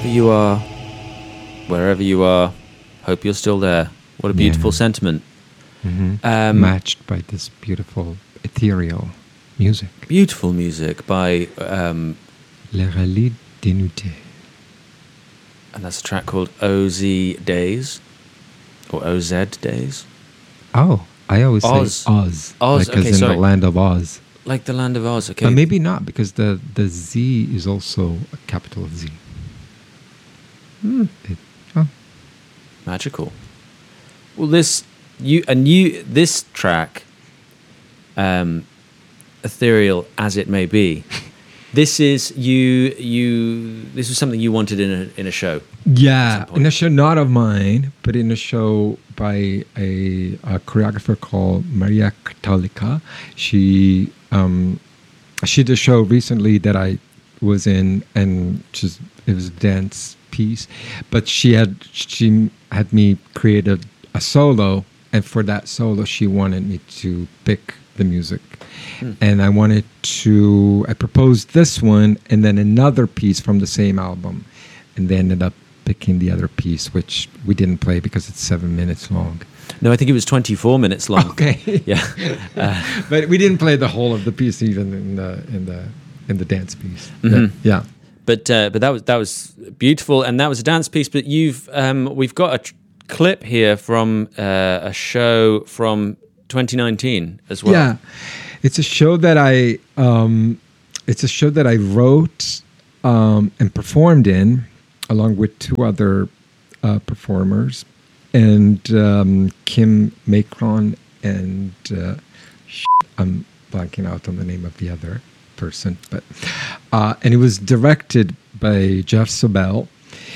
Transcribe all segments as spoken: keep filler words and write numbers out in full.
wherever you are, wherever you are, hope you're still there. What a beautiful Yeah. sentiment. Mm-hmm. Um, Matched by this beautiful ethereal music. Beautiful music by, um, Le Rallye Dénudé. and that's a track called O Z Days, or O Z Days. Oh, I always Oz. say Oz. Oz, like okay, as in sorry. the land of Oz. Like the Land of Oz, okay. But maybe not, because the, the Z is also a capital Z. Hmm. It, oh. Magical. Well, this you and you this track, um, ethereal as it may be, this is you you this was something you wanted in a in a show. Yeah, point. in a show not of mine, but in a show by a, a choreographer called Maria Cattolica. She um, she did a show recently that I was in, and just it was a dance piece. But she had she had me create a, a solo, and for that solo, she wanted me to pick the music. Hmm. And I wanted to, I proposed this one and then another piece from the same album. And they ended up picking the other piece, which we didn't play because it's seven minutes long. No, I think it was twenty-four minutes long. Okay. Yeah. Uh, But we didn't play the whole of the piece even in the in the in the dance piece. Mhm. Yeah. But uh, but that was that was beautiful, and that was a dance piece. But you've um, we've got a tr- clip here from uh, a show from twenty nineteen as well. Yeah. It's a show that I um, it's a show that I wrote um, and performed in, along with two other uh, performers, and um, Kim Macron and uh, I'm blanking out on the name of the other person, but uh, and it was directed by Jeff Sobel,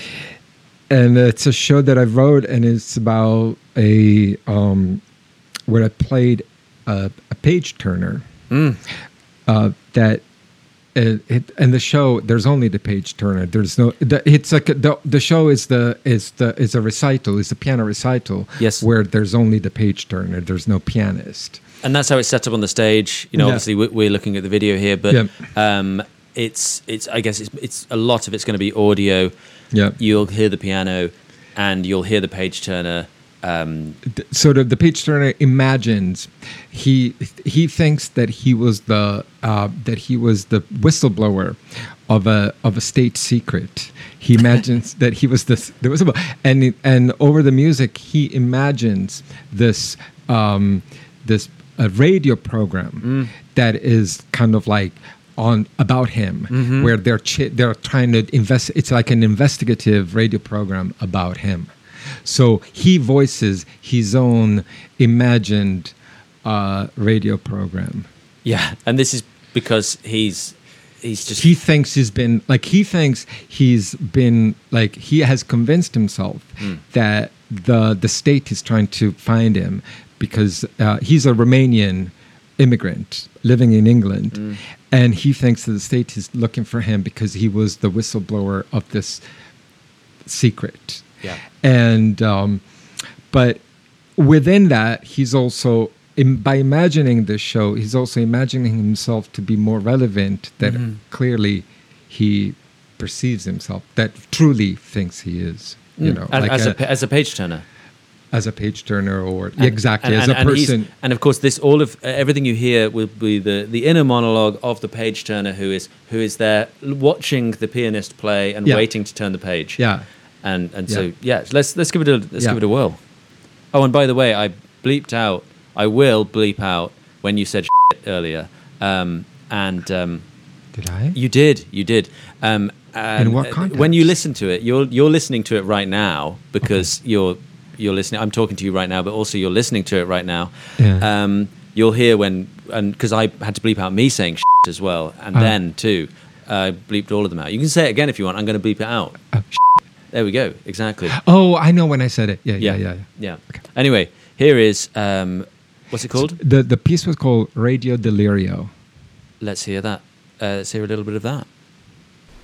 and it's a show that I wrote, and it's about a um, where I played a, a page turner. Mm. Uh, that it, it and the show there's only the page turner. There's no. The, it's like a, the the show is the is the is a recital. It's a piano recital. Yes. Where there's only the page turner. There's no pianist. And that's how it's set up on the stage. You know, Yeah. obviously we- we're looking at the video here, but Yeah. um, it's it's I guess it's it's a lot of it's going to be audio. Yeah. You'll hear the piano, and you'll hear the page turner. Um, Th- so the, the page turner imagines he he thinks that he was the uh, that he was the whistleblower of a of a state secret. He imagines that he was this the whistleblower, and and over the music he imagines this um, this a radio program Mm. that is kind of like on about him, Mhm. where they're ch- they're trying to invest. It's like an investigative radio program about him. So he voices his own imagined uh, radio program. yeah, and this is because he's he's just He thinks he's been like he thinks he's been like he has convinced himself Mm. that the the state is trying to find him because uh, he's a Romanian immigrant living in England, Mm. and he thinks that the state is looking for him because he was the whistleblower of this secret. yeah. And um, but within that, he's also in, by imagining this show, he's also imagining himself to be more relevant. That Mhm. clearly he perceives himself, that truly thinks he is. You Mm. know, as, like as a, a, pa- as a page turner. as a page turner, or And- exactly and- as and- a and he's- person. And of course, this all of everything you hear will be the, the inner monologue of the page turner who is who is there l- watching the pianist play and Yeah. waiting to turn the page. Yeah, And and Yeah. so yeah, let's let's give it a let's Yeah. give it a whirl. Oh, and by the way, I bleeped out. I will bleep out when you said shit earlier. Um, and um, did I? you did, you did. Um, and In what uh, context? When you listen to it, you're you're listening to it right now because you're you're listening. I'm talking to you right now, but also you're listening to it right now. Yeah. Um, you'll hear when and because I had to bleep out me saying shit as well, and Oh. then too, I bleeped all of them out. You can say it again if you want. I'm going to bleep it out. Oh, There we go. Exactly. oh, I know when I said it. Yeah, yeah, yeah. yeah. Yeah. Anyway, here is um, what's it called? The the piece was called Radio Delirio. Let's hear that. Uh, let's hear a little bit of that.